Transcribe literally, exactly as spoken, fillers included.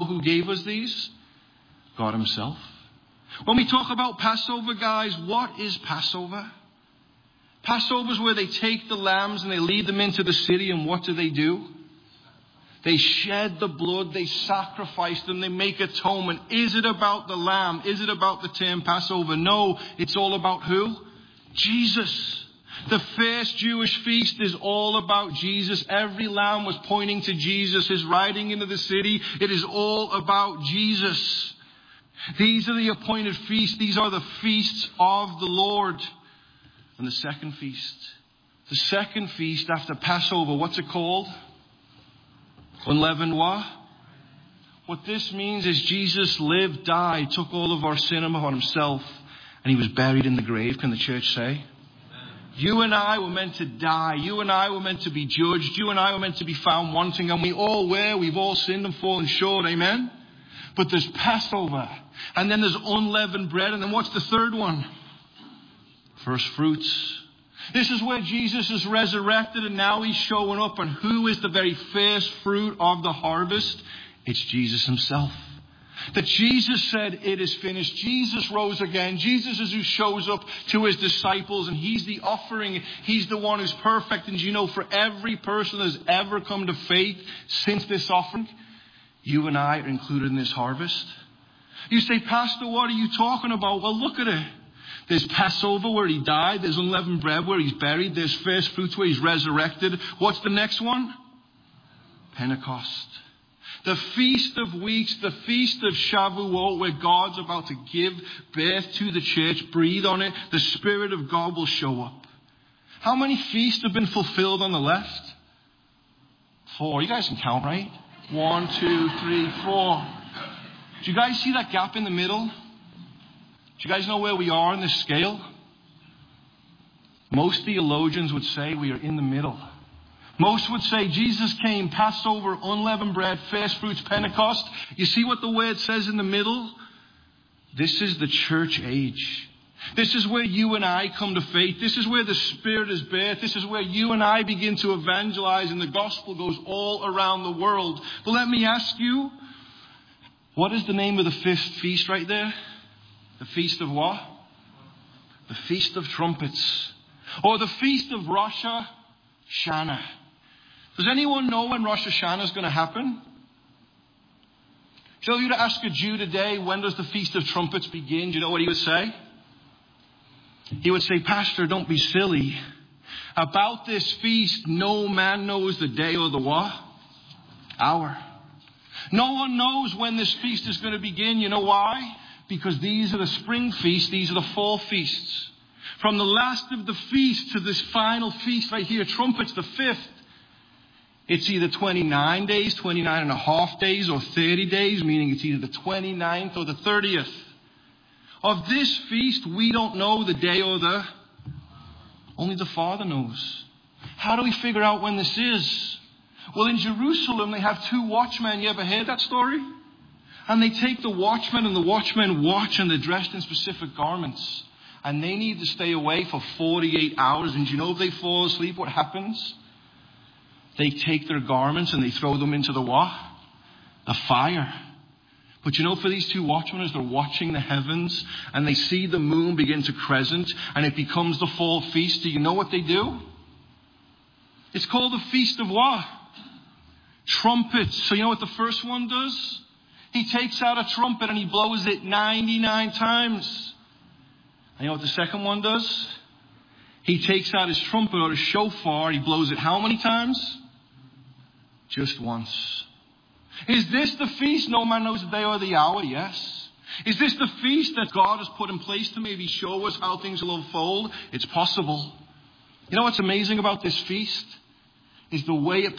who gave us these? God himself. When we talk about Passover, guys, what is Passover? Passover is where they take the lambs and they lead them into the city, and what do they do? They shed the blood, they sacrifice them, they make atonement. Is it about the lamb? Is it about the term Passover? No, it's all about who? Jesus. The first Jewish feast is all about Jesus. Every lamb was pointing to Jesus. His riding into the city, it is all about Jesus. These are the appointed feasts. These are the feasts of the Lord. And the second feast. The second feast after Passover, what's it called? Unleavened what? What this means is Jesus lived, died, took all of our sin upon himself, and he was buried in the grave. Can the church say? You and I were meant to die. You and I were meant to be judged. You and I were meant to be found wanting. And we all were. We've all sinned and fallen short. Amen? But there's Passover. And then there's unleavened bread. And then what's the third one? First fruits. This is where Jesus is resurrected and now he's showing up. And who is the very first fruit of the harvest? It's Jesus himself. That Jesus said, it is finished. Jesus rose again. Jesus is who shows up to his disciples, and he's the offering. He's the one who's perfect. And you know, for every person that's ever come to faith since this offering, you and I are included in this harvest. You say, Pastor, what are you talking about? Well, look at it. There's Passover where he died. There's unleavened bread where he's buried. There's first fruits where he's resurrected. What's the next one? Pentecost. The Feast of Weeks, the Feast of Shavuot, where God's about to give birth to the church. Breathe on it. The Spirit of God will show up. How many feasts have been fulfilled on the left? Four. You guys can count, right? One, two, three, four. Do you guys see that gap in the middle? Do you guys know where we are on this scale? Most theologians would say we are in the middle. Most would say Jesus came, Passover, unleavened bread, first fruits, Pentecost. You see what the word says in the middle? This is the church age. This is where you and I come to faith. This is where the Spirit is birthed. This is where you and I begin to evangelize and the gospel goes all around the world. But let me ask you, what is the name of the fifth feast right there? The Feast of what? The Feast of Trumpets. Or the Feast of Rosh Hashanah. Does anyone know when Rosh Hashanah is going to happen? So if you were to ask a Jew today, when does the Feast of Trumpets begin? Do you know what he would say? He would say, Pastor, don't be silly. About this feast, no man knows the day or the what? Hour. No one knows when this feast is going to begin. You know why? Because these are the spring feasts. These are the fall feasts. From the last of the feast to this final feast right here, trumpets, the fifth. It's either twenty-nine days, twenty-nine and a half days, or thirty days, meaning it's either the twenty-ninth or the thirtieth. Of this feast, we don't know the day or the... Only the Father knows. How do we figure out when this is? Well, in Jerusalem, they have two watchmen. You ever heard that story? And they take the watchmen, and the watchmen watch, and they're dressed in specific garments. And they need to stay away for forty-eight hours. And do you know if they fall asleep, what happens? They take their garments and they throw them into the what? The fire. But you know, for these two watchmen, as they're watching the heavens and they see the moon begin to crescent and it becomes the fall feast, do you know what they do? It's called the Feast of what? Trumpets. So you know what the first one does? He takes out a trumpet and he blows it ninety-nine times. And you know what the second one does? He takes out his trumpet or his shofar. He blows it how many times? Just once. Is this the feast? No man knows the day or the hour. Yes. Is this the feast that God has put in place to maybe show us how things will unfold? It's possible. You know what's amazing about this feast? Is the way it